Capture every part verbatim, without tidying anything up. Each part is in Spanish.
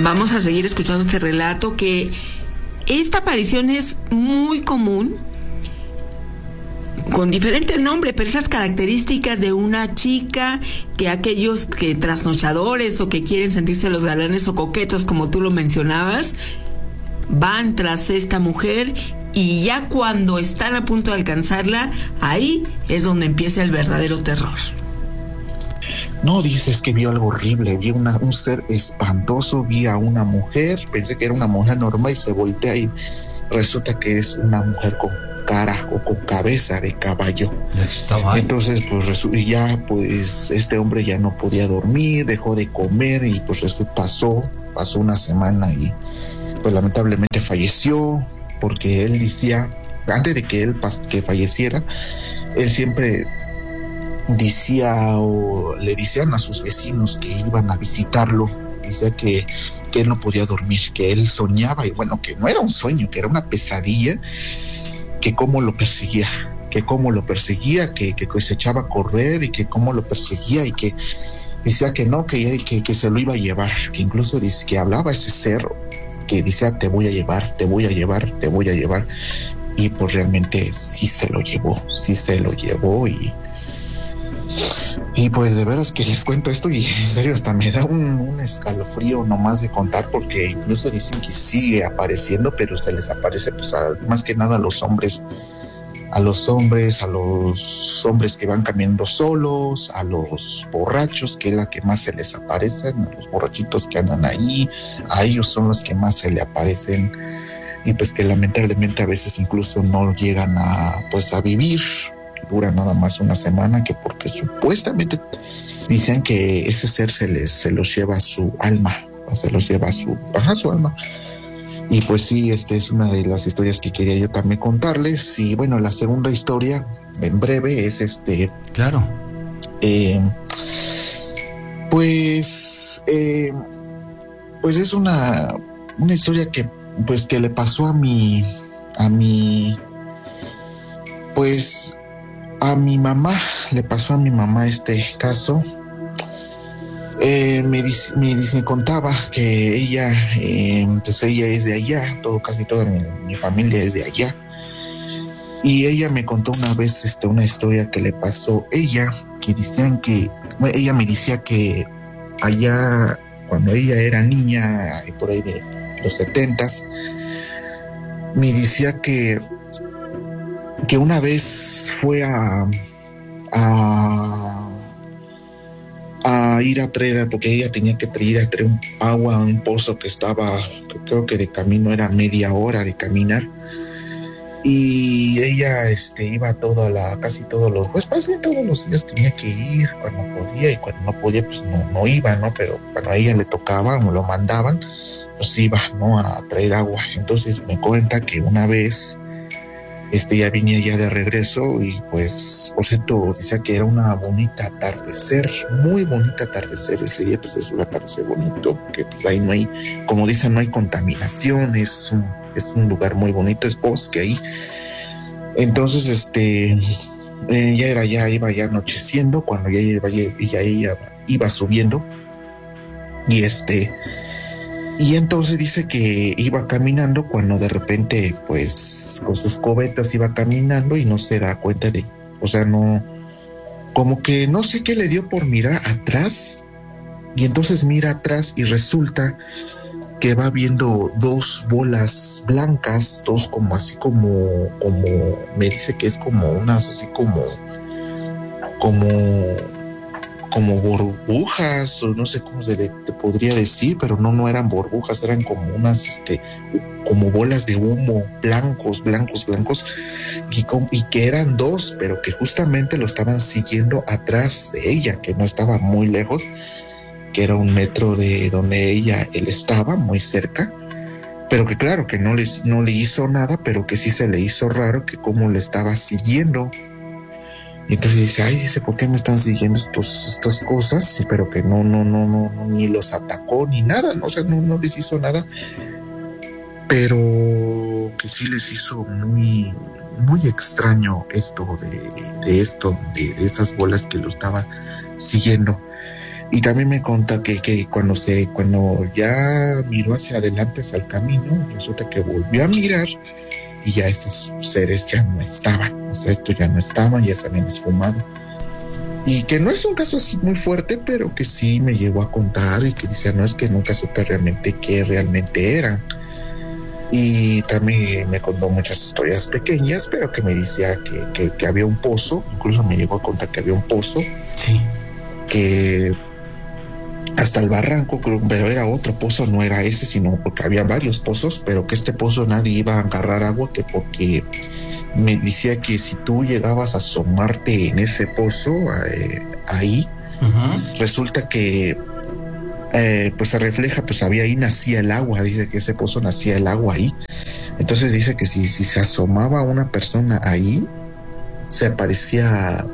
Vamos a seguir escuchando este relato, que esta aparición es muy común, con diferente nombre, pero esas características de una chica, que aquellos que trasnochadores o que quieren sentirse los galanes o coquetos, como tú lo mencionabas, van tras esta mujer, y ya cuando están a punto de alcanzarla, ahí es donde empieza el verdadero terror. No, dices que vio algo horrible, vi una, un ser espantoso, vi a una mujer, pensé que era una mujer normal y se voltea y resulta que es una mujer con cara o con cabeza de caballo. Entonces pues ya pues este hombre ya no podía dormir, dejó de comer y pues eso pasó, pasó una semana y pues lamentablemente falleció, porque él decía, antes de que él que falleciera, él siempre decía o le decían a sus vecinos que iban a visitarlo, decía que, que él no podía dormir, que él soñaba, y bueno, que no era un sueño, que era una pesadilla, que cómo lo perseguía, que cómo lo perseguía, que, que, que se echaba a correr y que cómo lo perseguía, y que decía que no, que, que, que se lo iba a llevar, que incluso dice que hablaba ese ser, que decía te voy a llevar, te voy a llevar, te voy a llevar, y pues realmente sí se lo llevó, sí se lo llevó, y y pues de veras que les cuento esto y en serio hasta me da un, un escalofrío nomás de contar, porque incluso dicen que sigue apareciendo, pero se les aparece pues a, más que nada a los hombres, a los hombres, a los hombres que van caminando solos, a los borrachos, que es la que más se les aparecen, a los borrachitos que andan ahí, a ellos son los que más se le aparecen, y pues que lamentablemente a veces incluso no llegan a pues a vivir, dura nada más una semana, que porque supuestamente dicen que ese ser se les se los lleva su alma, o se los lleva su, ajá, su alma. Y pues sí, esta es una de las historias que quería yo también contarles. Y bueno, la segunda historia, en breve, es este. Claro. Eh, pues, eh, pues es una, una historia que, pues, que le pasó a mi, a mi, pues, a mi mamá, le pasó a mi mamá este caso. Eh, me, dice, me, dice, me contaba que ella, eh, pues ella es de allá, todo, casi toda mi, mi familia es de allá. Y ella me contó una vez este, una historia que le pasó ella, que decían que, bueno, ella me decía que allá, cuando ella era niña, por ahí de los setentas, me decía que que una vez fue a, a, a ir a traer, porque ella tenía que ir a traer un agua a un pozo que estaba, que creo que de camino era media hora de caminar, y ella este, iba toda la, casi todos los, pues más bien todos los días tenía que ir cuando podía, y cuando no podía pues no, no iba, ¿no? Pero cuando a ella le tocaba o lo mandaban, pues iba, ¿no? A traer agua. Entonces me cuenta que una vez Este ya venía ya de regreso y pues por cierto decía que era una bonita atardecer, muy bonita atardecer ese día, pues es un atardecer bonito, que pues ahí no hay, como dicen, no hay contaminación, es un, es un lugar muy bonito, es bosque ahí. Entonces este eh, ya era, ya iba ya anocheciendo cuando ya iba, ya, ya ella iba subiendo y este Y entonces dice que iba caminando cuando de repente, pues, con sus cubetas iba caminando y no se da cuenta de, o sea, no, como que no sé qué le dio por mirar atrás, y entonces mira atrás y resulta que va viendo dos bolas blancas, dos como así como, como, me dice que es como unas así como, como... como burbujas, o no sé cómo se le te podría decir, pero no, no eran burbujas, eran como unas, este, como bolas de humo, blancos, blancos, blancos, y, con, y que eran dos, pero que justamente lo estaban siguiendo atrás de ella, que no estaba muy lejos, que era un metro de donde ella, él estaba, muy cerca, pero que claro, que no le, no le hizo nada, pero que sí se le hizo raro que cómo le estaba siguiendo. Y entonces dice, ay, dice, ¿por qué me están siguiendo estos, estas cosas? Pero que no, no, no, no, no, ni los atacó, ni nada, ¿no? O sea, no, no les hizo nada. Pero que sí les hizo muy, muy extraño esto de, de esto, de, de esas bolas que lo estaban siguiendo. Y también me conta que, que cuando se, cuando ya miró hacia adelante, hacia el camino, resulta que volvió a mirar y ya estos seres ya no estaban. O sea, estos ya no estaban, ya se habían esfumado. Y que no es un caso así muy fuerte, pero que sí me llegó a contar y que decía, no, es que nunca supe realmente qué realmente eran. Y también me contó muchas historias pequeñas, pero que me decía que, que, que había un pozo, incluso me llegó a contar que había un pozo. Sí. Que hasta el barranco, pero era otro pozo, no era ese, sino porque había varios pozos, pero que este pozo nadie iba a agarrar agua, que porque me decía que si tú llegabas a asomarte en ese pozo, eh, ahí, uh-huh. resulta que eh, pues se refleja, pues había ahí nacía el agua, dice que ese pozo nacía el agua ahí. Entonces dice que si, si se asomaba una persona ahí, se aparecía,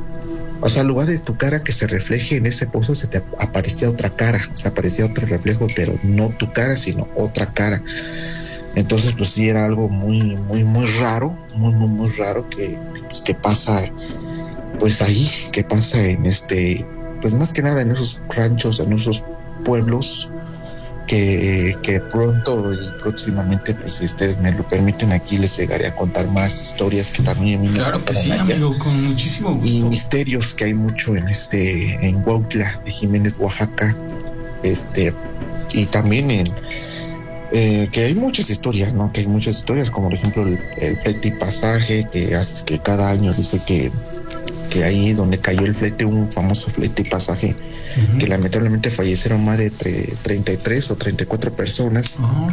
o sea, en lugar de tu cara que se refleje en ese pozo, se te aparecía otra cara, se aparecía otro reflejo, pero no tu cara, sino otra cara. Entonces, pues sí, era algo muy, muy, muy raro, muy, muy, muy raro que, pues, que pasa, pues ahí, que pasa en este, pues más que nada en esos ranchos, en esos pueblos, que, que pronto y próximamente, pues si ustedes me lo permiten, aquí les llegaré a contar más historias que también a mí me Claro que sí, allá, amigo, con muchísimo gusto. Y misterios que hay mucho en este, en Huautla de Jiménez, Oaxaca, este, y también en Eh, que hay muchas historias, ¿no? Que hay muchas historias, como por ejemplo el, el flete y pasaje, que hace que cada año dice que, que ahí donde cayó el flete, un famoso flete y pasaje, uh-huh. que lamentablemente fallecieron más de tre- treinta y tres o treinta y cuatro personas. Oh,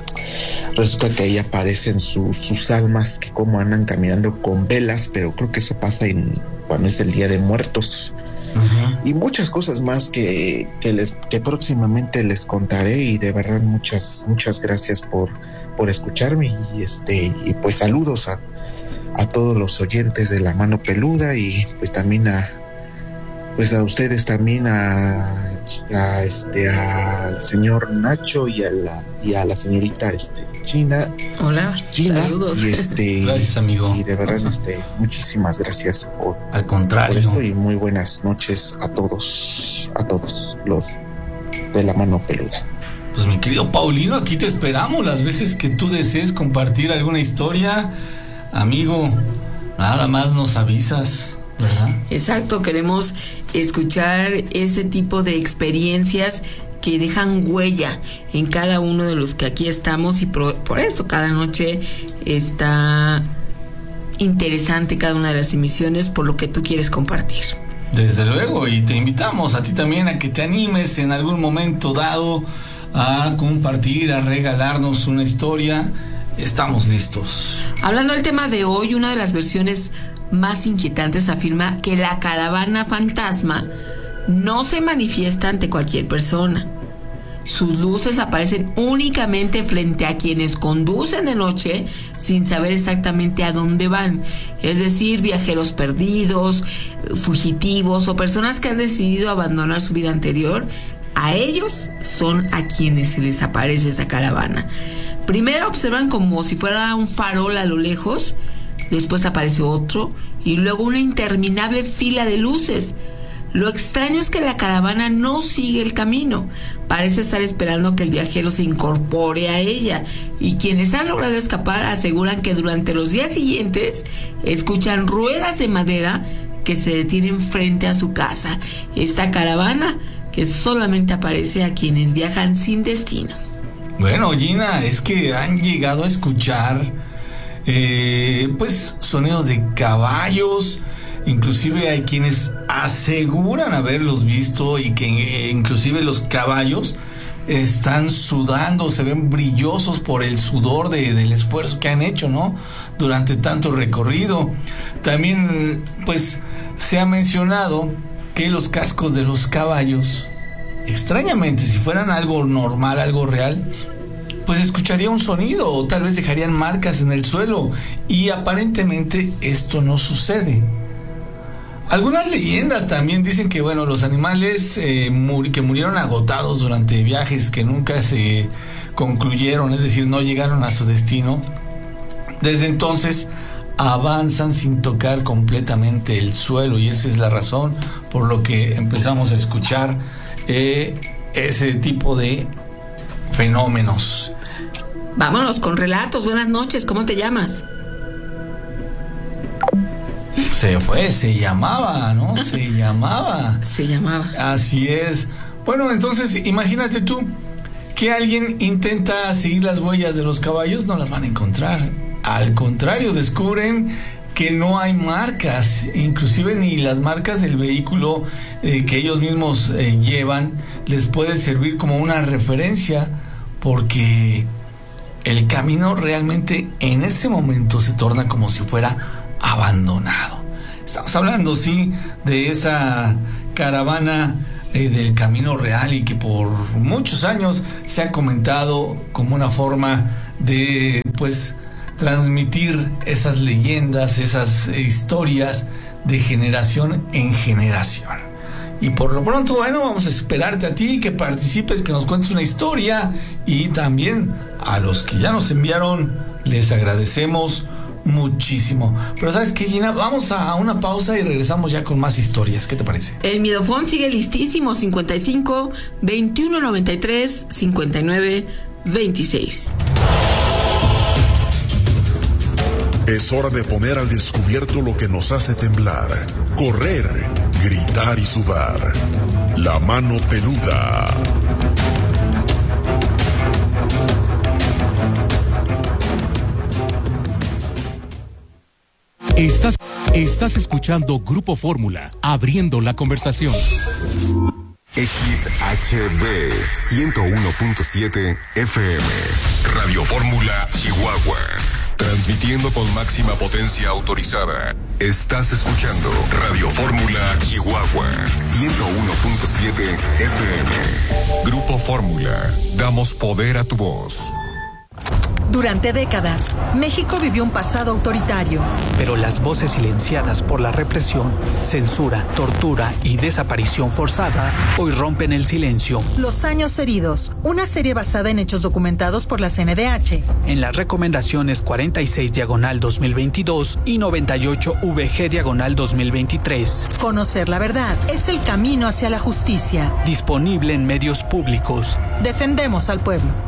resulta que ahí aparecen su, sus almas que como andan caminando con velas, pero creo que eso pasa en cuando es el Día de Muertos. Uh-huh. Y muchas cosas más que, que, les, que próximamente les contaré, y de verdad muchas muchas gracias por, por escucharme, y este y pues saludos a, a todos los oyentes de La Mano Peluda, y pues también a pues a ustedes también, a, a este al señor Nacho y a la y a la señorita este Gina. Hola, Gina, saludos. Y este, gracias, amigo. Y de verdad, este, muchísimas gracias por, Al contrario. por esto, y muy buenas noches a todos, a todos los de La Mano Peluda. Pues mi querido Paulino, aquí te esperamos las veces que tú desees compartir alguna historia, amigo. Nada más nos avisas, ¿verdad? Exacto, queremos escuchar ese tipo de experiencias que dejan huella en cada uno de los que aquí estamos, y por, por eso cada noche está interesante cada una de las emisiones por lo que tú quieres compartir. Desde luego, y te invitamos a ti también a que te animes en algún momento dado a compartir, a regalarnos una historia. Estamos listos. Hablando del tema de hoy, una de las versiones más inquietantes afirma que la caravana fantasma no se manifiesta ante cualquier persona. Sus luces aparecen únicamente frente a quienes conducen de noche sin saber exactamente a dónde van. Es decir, viajeros perdidos, fugitivos o personas que han decidido abandonar su vida anterior. A ellos son a quienes se les aparece esta caravana. Primero observan como si fuera un farol a lo lejos, después aparece otro y luego una interminable fila de luces. Lo extraño es que la caravana no sigue el camino, parece estar esperando que el viajero se incorpore a ella, y quienes han logrado escapar aseguran que durante los días siguientes escuchan ruedas de madera que se detienen frente a su casa. Esta caravana que solamente aparece a quienes viajan sin destino. Bueno, Gina, es que han llegado a escuchar eh, pues sonidos de caballos. Inclusive hay quienes aseguran haberlos visto, y que eh, inclusive los caballos están sudando, se ven brillosos por el sudor de, del esfuerzo que han hecho, ¿no? Durante tanto recorrido. También, pues, se ha mencionado que los cascos de los caballos, extrañamente, si fueran algo normal, algo real, pues escucharía un sonido o tal vez dejarían marcas en el suelo, y aparentemente esto no sucede. Algunas leyendas también dicen que, bueno, los animales eh, muri- que murieron agotados durante viajes que nunca se concluyeron, es decir, no llegaron a su destino, desde entonces avanzan sin tocar completamente el suelo, y esa es la razón por lo que empezamos a escuchar eh, ese tipo de fenómenos. Vámonos con relatos. Buenas noches, ¿cómo te llamas? Se fue, se llamaba, ¿no? Se llamaba. Se llamaba. Así es. Bueno, entonces imagínate tú que alguien intenta seguir las huellas de los caballos, no las van a encontrar. Al contrario, descubren que no hay marcas, inclusive ni las marcas del vehículo eh, que ellos mismos eh, llevan les puede servir como una referencia, porque el camino realmente en ese momento se torna como si fuera abandonado. Estamos hablando, sí, de esa caravana eh, del Camino Real, y que por muchos años se ha comentado como una forma de, pues, transmitir esas leyendas, esas eh, historias de generación en generación. Y por lo pronto, bueno, vamos a esperarte a ti que participes, que nos cuentes una historia, y también a los que ya nos enviaron les agradecemos muchísimo. Pero ¿sabes qué, Gina? Vamos a una pausa y regresamos ya con más historias. ¿Qué te parece? El Miedofón sigue listísimo. cincuenta y cinco, veintiuno noventa y tres, cincuenta y nueve, veintiséis. Es hora de poner al descubierto lo que nos hace temblar, correr, gritar y sudar. La mano peluda. Estás, estás escuchando Grupo Fórmula, abriendo la conversación. X H B ciento uno punto siete F M, Radio Fórmula, Chihuahua. Transmitiendo con máxima potencia autorizada. Estás escuchando Radio Fórmula, Chihuahua, ciento uno punto siete F M. Grupo Fórmula, damos poder a tu voz. Durante décadas, México vivió un pasado autoritario. Pero las voces silenciadas por la represión, censura, tortura y desaparición forzada hoy rompen el silencio. Los años heridos, una serie basada en hechos documentados por la C N D H. En las recomendaciones cuarenta y seis diagonal dos mil veintidós y noventa y ocho V G diagonal dos mil veintitrés. Conocer la verdad es el camino hacia la justicia. Disponible en medios públicos. Defendemos al pueblo.